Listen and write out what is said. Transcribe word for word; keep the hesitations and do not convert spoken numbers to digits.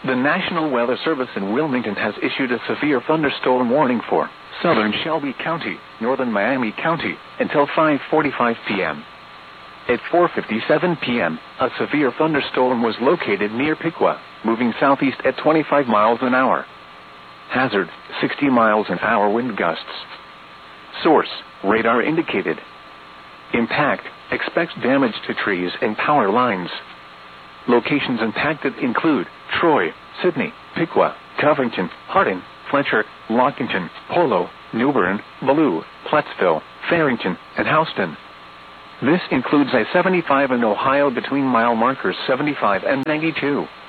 The National Weather Service in Wilmington has issued a severe thunderstorm warning for southern Shelby County, northern Miami County, until five forty-five p m At four fifty-seven p m, a severe thunderstorm was located near Piqua, moving southeast at twenty-five miles an hour. Hazard, sixty miles an hour wind gusts. Source, radar indicated. Impact, expects damage to trees and power lines. Locations impacted include Troy, Sidney, Piqua, Covington, Hardin, Fletcher, Lockington, Polo, New Bern, Ballou, Plattsville, Farrington, and Houston. This includes I seventy-five in Ohio between mile markers seventy-five and ninety-two.